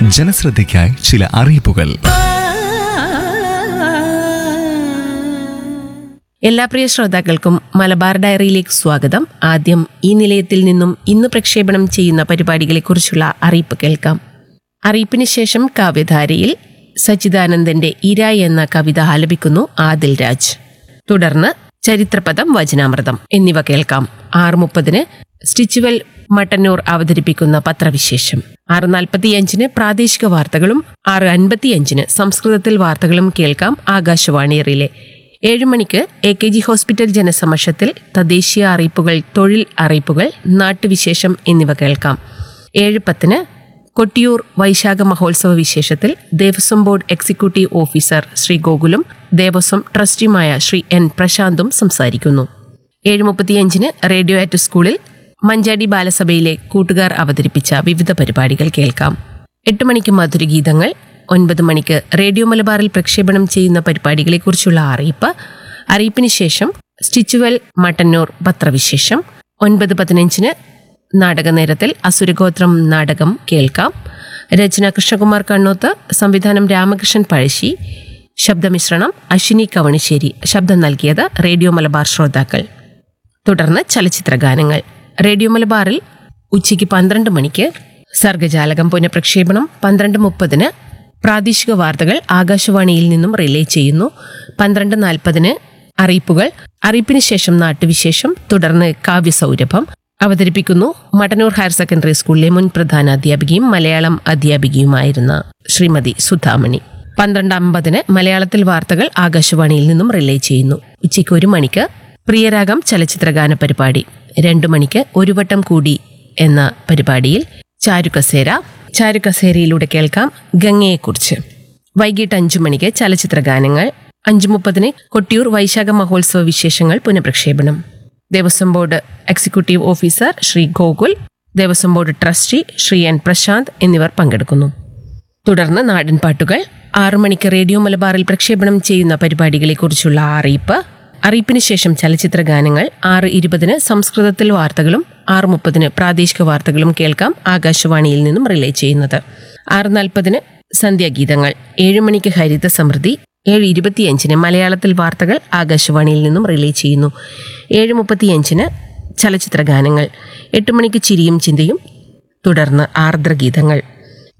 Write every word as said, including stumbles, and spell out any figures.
ജനശ്രദ്ധയ്ക്കായി ചില അറിയിപ്പുകൾ. എല്ലാ പ്രിയ ശ്രോതാക്കൾക്കും മലബാർ ഡയറിയിലേക്ക് സ്വാഗതം. ആദ്യം ഈ നിലയത്തിൽ നിന്നും ഇന്ന് പ്രക്ഷേപണം ചെയ്യുന്ന പരിപാടികളെക്കുറിച്ചുള്ള അറിയിപ്പ് കേൾക്കാം. അറിയിപ്പിന് ശേഷം കാവ്യധാരയിൽ സച്ചിദാനന്ദന്റെ ഇര എന്ന കവിത ആലപിക്കുന്നു ആദിൽ രാജ്. തുടർന്ന് ചരിത്രപദം, വചനാമൃതം എന്നിവ കേൾക്കാം. ആറ് മുപ്പതിന് സ്റ്റിച്ചുവൽ മട്ടന്നൂർ അവതരിപ്പിക്കുന്ന പത്രവിശേഷം. ആറ് നാൽപ്പത്തിയഞ്ചിന് പ്രാദേശിക വാർത്തകളും ആറ് അൻപത്തിയഞ്ചിന് സംസ്കൃതത്തിൽ വാർത്തകളും കേൾക്കാം ആകാശവാണി റിലേ. ഏഴ് മണിക്ക് എ കെ ജി ഹോസ്പിറ്റൽ ജനസമക്ഷത്തിൽ തദ്ദേശീയ അറിയിപ്പുകൾ, തൊഴിൽ അറിയിപ്പുകൾ, നാട്ടുവിശേഷം എന്നിവ കേൾക്കാം. ഏഴ് പത്തിന് കൊട്ടിയൂർ വൈശാഖ മഹോത്സവ വിശേഷത്തിൽ Devaswom board executive officer Shri ഗോകുലും Devaswom ട്രസ്റ്റിയുമായ Shri N പ്രശാന്തും സംസാരിക്കുന്നു. ഏഴ് മുപ്പത്തിയഞ്ചിന് റേഡിയോ ആറ്റ് സ്കൂളിൽ മഞ്ചാടി ബാലസഭയിലെ കൂട്ടുകാർ അവതരിപ്പിച്ച വിവിധ പരിപാടികൾ കേൾക്കാം. എട്ട് മണിക്ക് മധുരഗീതങ്ങൾ. ഒൻപത് മണിക്ക് റേഡിയോ മലബാറിൽ പ്രക്ഷേപണം ചെയ്യുന്ന പരിപാടികളെക്കുറിച്ചുള്ള അറിയിപ്പ്. അറിയിപ്പിന് ശേഷം സ്റ്റിച്ചുവൽ മട്ടന്നൂർ പത്രവിശേഷം. ഒൻപത് പതിനഞ്ചിന് നാടകനേരത്തിൽ അസുരഗോത്രം നാടകം കേൾക്കാം. രചന കൃഷ്ണകുമാർ കണ്ണോത്ത്, സംവിധാനം രാമകൃഷ്ണൻ പഴശ്ശി, ശബ്ദമിശ്രണം അശ്വിനി കവണിശ്ശേരി. ശബ്ദം നൽകിയത് റേഡിയോ മലബാർ ശ്രോതാക്കൾ. തുടർന്ന് ചലച്ചിത്രഗാനങ്ങൾ. റേഡിയോ മലബാറിൽ ഉച്ചയ്ക്ക് പന്ത്രണ്ട് മണിക്ക് സർഗജാലകം പുനഃപ്രക്ഷേപണം. പന്ത്രണ്ട് മുപ്പതിന് പ്രാദേശിക വാർത്തകൾ ആകാശവാണിയിൽ നിന്നും റിലേ ചെയ്യുന്നു. പന്ത്രണ്ട് നാൽപ്പതിന് അറിയിപ്പുകൾ. അറിയിപ്പിന് ശേഷം നാട്ടുവിശേഷം. തുടർന്ന് കാവ്യസൗരഭം അവതരിപ്പിക്കുന്നു മട്ടന്നൂർ ഹയർ സെക്കൻഡറി സ്കൂളിലെ മുൻ പ്രധാന അധ്യാപികയും മലയാളം അധ്യാപികയുമായിരുന്ന ശ്രീമതി സുധാമണി. പന്ത്രണ്ട് അമ്പതിന് മലയാളത്തിൽ വാർത്തകൾ ആകാശവാണിയിൽ നിന്നും റിലേ ചെയ്യുന്നു. ഉച്ചയ്ക്ക് ഒരു മണിക്ക് പ്രിയരാഗം ചലച്ചിത്രഗാന പരിപാടി. രണ്ടു മണിക്ക് ഒരു വട്ടം കൂടി എന്ന പരിപാടിയിൽ ചാരുകസേര. ചാരുകസേരയിലൂടെ കേൾക്കാം ഗംഗയെക്കുറിച്ച്. വൈകിട്ട് അഞ്ചു മണിക്ക് ചലച്ചിത്രഗാനങ്ങൾ. അഞ്ചു മുപ്പതിന് കൊട്ടിയൂർ വൈശാഖ മഹോത്സവ വിശേഷങ്ങൾ പുനഃപ്രക്ഷേപണം. Devaswom board executive officer Shri Gokul, Devaswom board trustee Shri N Prashant എന്നിവർ പങ്കെടുക്കുന്നു. തുടർന്ന് നാടൻ പാട്ടുകൾ. ആറു മണിക്ക് റേഡിയോ മലബാറിൽ പ്രക്ഷേപണം ചെയ്യുന്ന പരിപാടികളെക്കുറിച്ചുള്ള അറിയിപ്പ്. അറിയിപ്പിന് ശേഷം ചലച്ചിത്ര ഗാനങ്ങൾ. ആറ് ഇരുപതിന് സംസ്കൃതത്തിൽ വാർത്തകളും ആറ് മുപ്പതിന് പ്രാദേശിക വാർത്തകളും കേൾക്കാം ആകാശവാണിയിൽ നിന്നും റിലേ ചെയ്യുന്നത്. ആറ് നാൽപ്പതിന് സന്ധ്യാഗീതങ്ങൾ. ഏഴു മണിക്ക് ഹരിത സമൃദ്ധി. ഏഴ് ഇരുപത്തിയഞ്ചിന് മലയാളത്തിൽ വാർത്തകൾ ആകാശവാണിയിൽ നിന്നും റിലേ ചെയ്യുന്നു. ഏഴ് മുപ്പത്തിയഞ്ചിന് ചലച്ചിത്ര ഗാനങ്ങൾ. എട്ട് മണിക്ക് ചിരിയും ചിന്തയും. തുടർന്ന് ആർദ്രഗീതങ്ങൾ.